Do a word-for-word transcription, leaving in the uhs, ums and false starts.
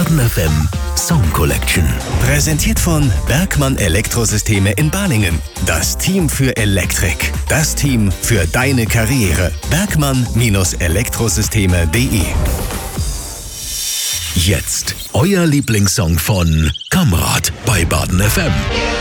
Baden F M Song Collection. Präsentiert von Bergmann Elektrosysteme in Balingen. Das Team für Elektrik. Das Team für deine Karriere. Bergmann Elektrosysteme punkt de. Jetzt euer Lieblingssong von Kamrat bei Baden F M.